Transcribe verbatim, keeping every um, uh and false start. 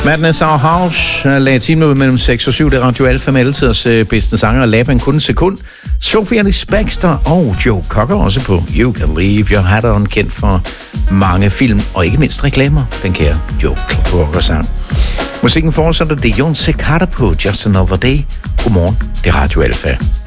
Madness Our House lagde timen ud mellem seks og syv. Det er Radio Alfa med altiders øh, bedste sanger og Laban kun en sekund. Sophie Ellis Baxter og Joe Cocker også på You Can Leave Your Hat On, kendt for mange film og ikke mindst reklamer, den kære Joe Cocker sang. Musikken fortsætter, det er Jon Secada på Just Another Day. Godmorgen, det er Radio Alfa.